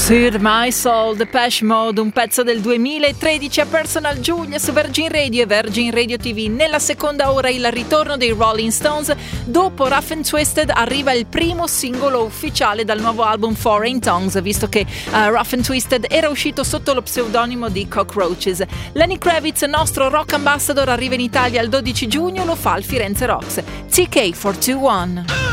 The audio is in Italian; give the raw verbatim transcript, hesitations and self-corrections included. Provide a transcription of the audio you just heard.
Soothe My Soul, Depeche Mode, un pezzo del duemilatredici a Personal Giulia su Virgin Radio e Virgin Radio T V. Nella seconda ora il ritorno dei Rolling Stones. Dopo Rough and Twisted arriva il primo singolo ufficiale dal nuovo album Foreign Tongues, visto che uh, Rough and Twisted era uscito sotto lo pseudonimo di Cockroaches. Lenny Kravitz, nostro rock ambassador, arriva in Italia il dodici giugno, lo fa al Firenze Rocks. T K four two one.